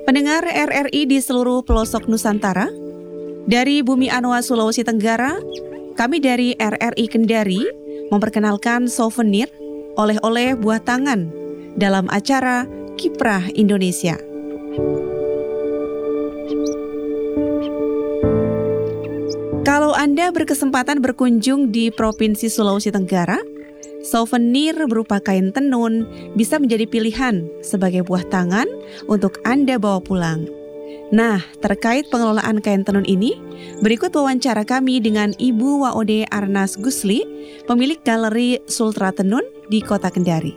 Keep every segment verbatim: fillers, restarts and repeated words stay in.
Pendengar R R I di seluruh pelosok Nusantara, dari Bumi Anoa, Sulawesi Tenggara, kami dari R R I Kendari memperkenalkan souvenir oleh-oleh buah tangan dalam acara Kiprah Indonesia. Kalau Anda berkesempatan berkunjung di Provinsi Sulawesi Tenggara, souvenir berupa kain tenun bisa menjadi pilihan sebagai buah tangan untuk Anda bawa pulang. Nah, terkait pengelolaan kain tenun ini, berikut wawancara kami dengan Ibu Waode Arnas Gusli, pemilik Galeri Sultra Tenun di Kota Kendari.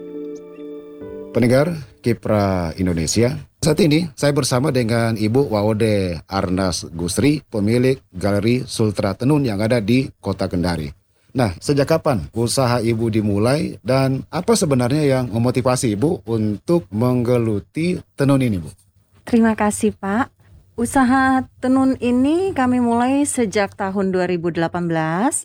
Pendengar Kiprah Indonesia, saat ini saya bersama dengan Ibu Waode Arnas Gusli, pemilik Galeri Sultra Tenun yang ada di Kota Kendari. Nah, sejak kapan usaha Ibu dimulai dan apa sebenarnya yang memotivasi Ibu untuk menggeluti tenun ini, Bu? Terima kasih, Pak. Usaha tenun ini kami mulai sejak tahun dua ribu delapan belas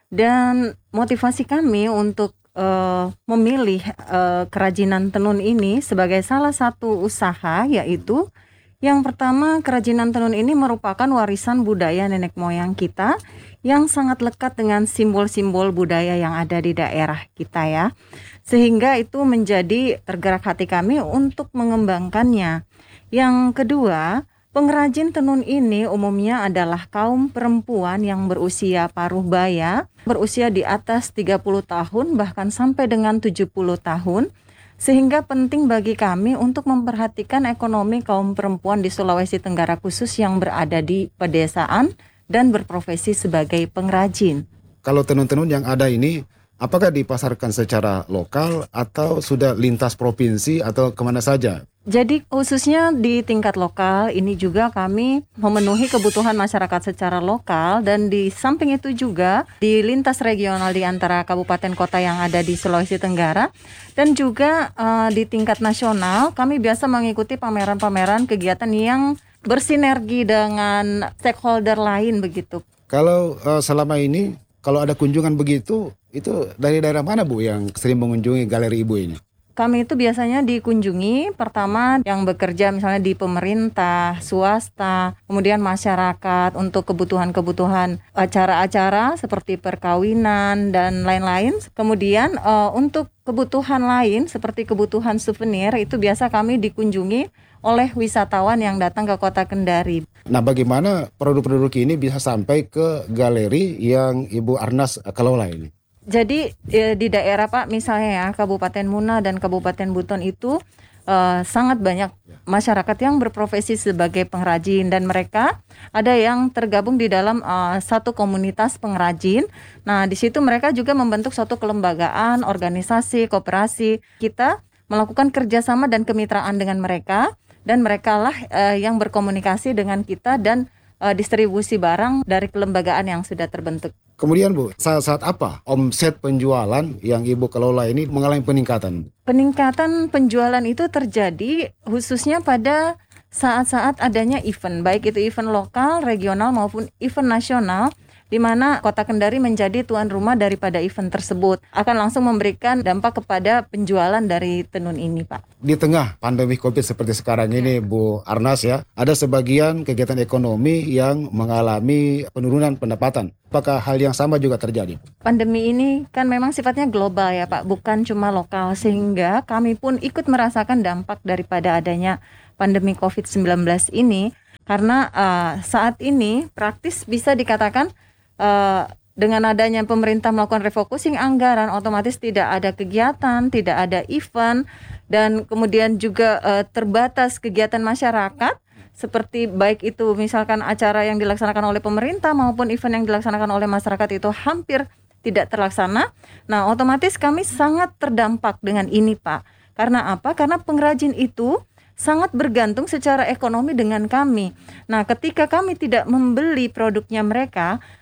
dan motivasi kami untuk uh, memilih uh, kerajinan tenun ini sebagai salah satu usaha yaitu yang pertama, kerajinan tenun ini merupakan warisan budaya nenek moyang kita yang sangat lekat dengan simbol-simbol budaya yang ada di daerah kita ya. Sehingga itu menjadi tergerak hati kami untuk mengembangkannya. Yang kedua, pengrajin tenun ini umumnya adalah kaum perempuan yang berusia paruh baya, berusia di atas tiga puluh tahun bahkan sampai dengan tujuh puluh tahun. Sehingga penting bagi kami untuk memperhatikan ekonomi kaum perempuan di Sulawesi Tenggara khusus yang berada di pedesaan dan berprofesi sebagai pengrajin. Kalau tenun-tenun yang ada ini, apakah dipasarkan secara lokal atau sudah lintas provinsi atau kemana saja? Jadi khususnya di tingkat lokal ini juga kami memenuhi kebutuhan masyarakat secara lokal dan di samping itu juga di lintas regional di antara kabupaten kota yang ada di Sulawesi Tenggara dan juga uh, di tingkat nasional kami biasa mengikuti pameran-pameran kegiatan yang bersinergi dengan stakeholder lain begitu. Kalau uh, selama ini kalau ada kunjungan begitu itu dari daerah mana, Bu, yang sering mengunjungi galeri Ibu ini? Kami itu biasanya dikunjungi pertama yang bekerja misalnya di pemerintah, swasta, kemudian masyarakat untuk kebutuhan-kebutuhan acara-acara seperti perkawinan dan lain-lain. Kemudian uh, untuk kebutuhan lain seperti kebutuhan souvenir itu biasa kami dikunjungi oleh wisatawan yang datang ke Kota Kendari. Nah, bagaimana produk-produk ini bisa sampai ke galeri yang Ibu Arnas kelola ini? Jadi eh, di daerah Pak misalnya ya Kabupaten Muna dan Kabupaten Buton itu eh, sangat banyak masyarakat yang berprofesi sebagai pengrajin dan mereka ada yang tergabung di dalam eh, satu komunitas pengrajin. Nah di situ mereka juga membentuk suatu kelembagaan, organisasi, koperasi. Kita melakukan kerjasama dan kemitraan dengan mereka dan mereka lah eh, yang berkomunikasi dengan kita dan eh, distribusi barang dari kelembagaan yang sudah terbentuk. Kemudian, Bu, saat-saat apa omset penjualan yang Ibu kelola ini mengalami peningkatan? Peningkatan penjualan itu terjadi khususnya pada saat-saat adanya event, baik itu event lokal, regional maupun event nasional, di mana Kota Kendari menjadi tuan rumah daripada event tersebut. Akan langsung memberikan dampak kepada penjualan dari tenun ini, Pak. Di tengah pandemi Covid seperti sekarang ini, Bu Arnas ya, ada sebagian kegiatan ekonomi yang mengalami penurunan pendapatan. Apakah hal yang sama juga terjadi? Pandemi ini kan memang sifatnya global ya Pak, bukan cuma lokal, sehingga kami pun ikut merasakan dampak daripada adanya pandemi covid sembilan belas ini. Karena uh, saat ini praktis bisa dikatakan uh, dengan adanya pemerintah melakukan refocusing anggaran, otomatis tidak ada kegiatan, tidak ada event, dan kemudian juga uh, terbatas kegiatan masyarakat. Seperti baik itu misalkan acara yang dilaksanakan oleh pemerintah maupun event yang dilaksanakan oleh masyarakat itu hampir tidak terlaksana. Nah, otomatis kami sangat terdampak dengan ini, Pak. Karena apa? Karena pengrajin itu sangat bergantung secara ekonomi dengan kami. Nah, ketika kami tidak membeli produknya mereka,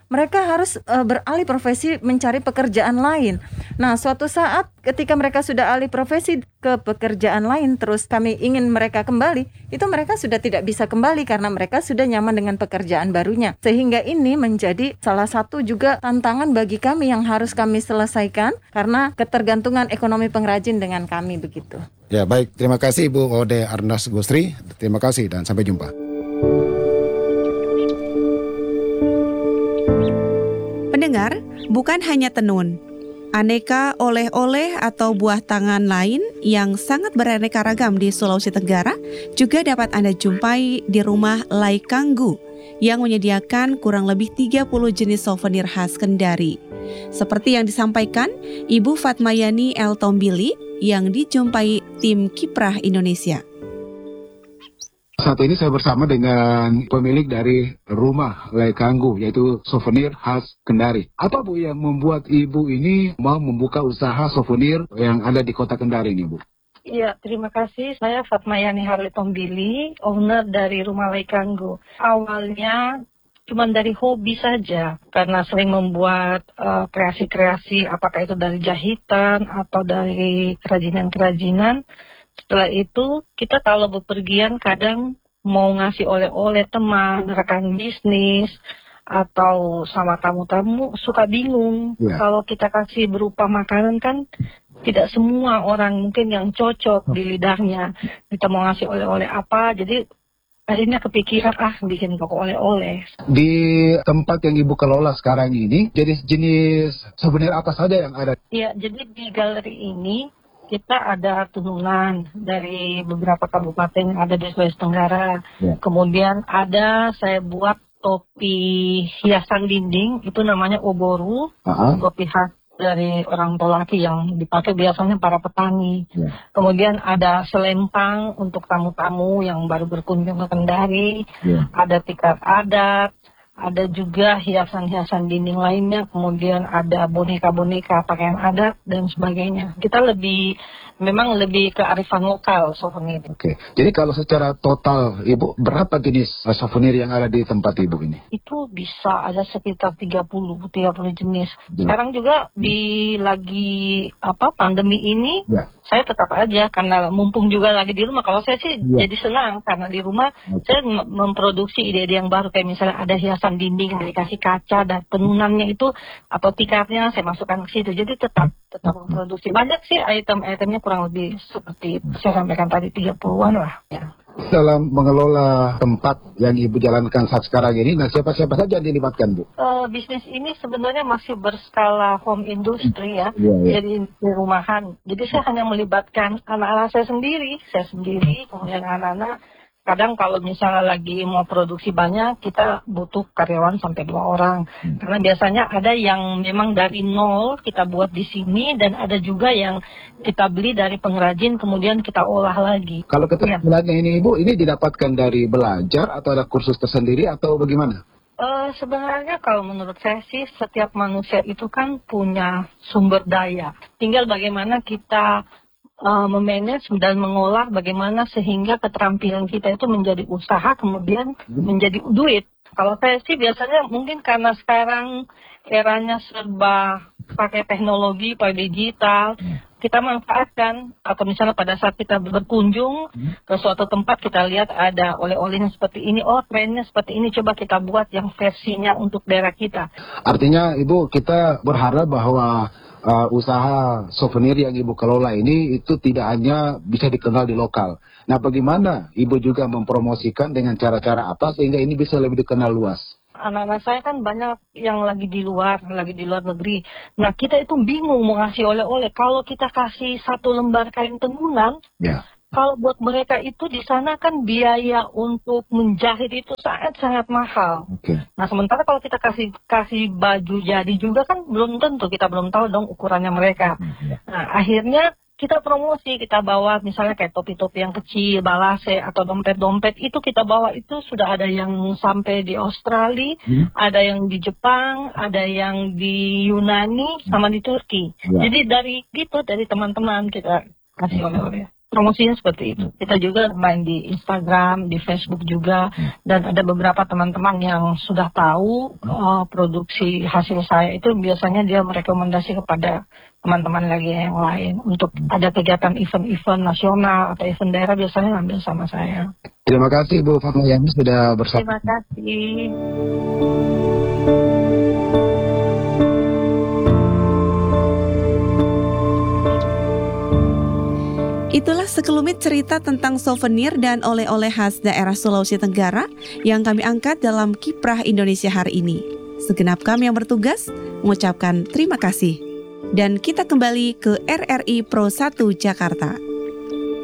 mereka harus uh, beralih profesi mencari pekerjaan lain. Nah, suatu saat ketika mereka sudah alih profesi ke pekerjaan lain, terus kami ingin mereka kembali, itu mereka sudah tidak bisa kembali karena mereka sudah nyaman dengan pekerjaan barunya. Sehingga ini menjadi salah satu juga tantangan bagi kami yang harus kami selesaikan karena ketergantungan ekonomi pengrajin dengan kami begitu. Ya, baik. Terima kasih Ibu Ode Arnas Gusri. Terima kasih dan sampai jumpa. Pendengar, bukan hanya tenun. Aneka oleh-oleh atau buah tangan lain yang sangat beraneka ragam di Sulawesi Tenggara juga dapat Anda jumpai di rumah Laikanggu yang menyediakan kurang lebih tiga puluh jenis souvenir khas Kendari. Seperti yang disampaikan Ibu Fatmayani El Tombili yang dijumpai tim Kiprah Indonesia. Saat ini saya bersama dengan pemilik dari rumah Laikanggu, yaitu souvenir khas Kendari. Apa Bu yang membuat Ibu ini mau membuka usaha souvenir yang ada di kota Kendari ini, Bu? Iya, terima kasih. Saya Fatmayani Harli Tombili, owner dari rumah Laikanggu. Awalnya cuma dari hobi saja, karena sering membuat uh, kreasi-kreasi, apakah itu dari jahitan atau dari kerajinan-kerajinan. Setelah itu, kita kalau bepergian kadang mau ngasih oleh-oleh teman, rekan bisnis, atau sama tamu-tamu, suka bingung. Ya. Kalau kita kasih berupa makanan kan, tidak semua orang mungkin yang cocok di lidahnya. Kita mau ngasih oleh-oleh apa, jadi akhirnya kepikiran, ah bikin toko oleh-oleh. Di tempat yang Ibu kelola sekarang ini, jenis-jenis souvenir apa saja yang ada? Iya, jadi di galeri ini, kita ada turunan dari beberapa kabupaten yang ada di Sulawesi Tenggara. Ya. Kemudian ada saya buat topi hiasan dinding, itu namanya oboru, Uh-huh. topi khas dari orang Tolaki yang dipakai biasanya para petani. Ya. Kemudian ada selempang untuk tamu-tamu yang baru berkunjung ke Kendari, Ya. ada tikar adat, ada juga hiasan-hiasan dinding lainnya, kemudian ada boneka-boneka pakaian adat dan sebagainya. Kita lebih, memang lebih ke arifan lokal souvenir. Oke, jadi kalau secara total Ibu, berapa jenis uh, souvenir yang ada di tempat Ibu ini? Itu bisa ada sekitar tiga puluh jenis. Ya. Sekarang juga di lagi apa pandemi ini, Ya. saya tetap aja karena mumpung juga lagi di rumah. Kalau saya sih Ya. jadi senang karena di rumah Oke. saya mem- memproduksi ide-ide yang baru, kayak misalnya ada hiasan dinding yang dikasih kaca dan tenunannya itu atau tikarnya saya masukkan ke situ. Jadi tetap tetap memproduksi. Banyak sih item-itemnya, kurang lebih seperti saya sampaikan tadi tiga puluhan lah. Ya. Dalam mengelola tempat yang Ibu jalankan saat sekarang ini, nah siapa-siapa saja yang dilibatkan, Bu? Eh, bisnis ini sebenarnya masih berskala home industry ya, Iya, iya. jadi di rumahan. Jadi saya hanya melibatkan anak-anak saya sendiri, saya sendiri, kemudian anak-anak. Kadang kalau misalnya lagi mau produksi banyak, kita butuh karyawan sampai dua orang. Hmm. Karena biasanya ada yang memang dari nol kita buat di sini, dan ada juga yang kita beli dari pengrajin kemudian kita olah lagi. Kalau keterampilannya ini Ibu, ini didapatkan dari belajar atau ada kursus tersendiri atau bagaimana? Eh, sebenarnya kalau menurut saya sih setiap manusia itu kan punya sumber daya. Tinggal bagaimana kita uh, memanage dan mengolah bagaimana sehingga keterampilan kita itu menjadi usaha kemudian menjadi duit. Kalau saya sih biasanya mungkin karena sekarang eranya serba pakai teknologi, pakai digital, kita manfaatkan. Atau misalnya pada saat kita berkunjung ke suatu tempat, kita lihat ada oleh-olehnya seperti ini, oh trennya seperti ini, coba kita buat yang versinya untuk daerah kita. Artinya Ibu, kita berharap bahwa uh, usaha souvenir yang Ibu kelola ini itu tidak hanya bisa dikenal di lokal. Nah, bagaimana Ibu juga mempromosikan dengan cara-cara apa sehingga ini bisa lebih dikenal luas? Anak-anak saya kan banyak yang lagi di luar, lagi di luar negeri. Nah, kita itu bingung mau ngasih oleh-oleh. Kalau kita kasih satu lembar kain tenunan, Ya. kalau buat mereka itu di sana kan biaya untuk menjahit itu sangat-sangat mahal. Oke. Nah, sementara kalau kita kasih kasih baju jadi juga kan belum tentu, kita belum tahu dong ukurannya mereka. Nah, akhirnya kita promosi, kita bawa misalnya kayak topi-topi yang kecil, balase atau dompet-dompet itu kita bawa, itu sudah ada yang sampai di Australia, Hmm. ada yang di Jepang, ada yang di Yunani, sama di Turki. Ya. Jadi dari gitu, dari teman-teman kita kasih oleh-oleh. promosinya seperti itu. Kita juga main di Instagram, di Facebook juga, dan ada beberapa teman-teman yang sudah tahu uh, produksi hasil saya itu biasanya dia merekomendasi kepada teman-teman lagi yang lain untuk ada kegiatan event-event nasional atau event daerah biasanya ngambil sama saya. Terima kasih Bu Fatmayani sudah bersama. Terima kasih. Itulah sekelumit cerita tentang souvenir dan oleh-oleh khas daerah Sulawesi Tenggara yang kami angkat dalam Kiprah Indonesia hari ini. Segenap kami yang bertugas mengucapkan terima kasih. Dan kita kembali ke R R I Pro satu Jakarta.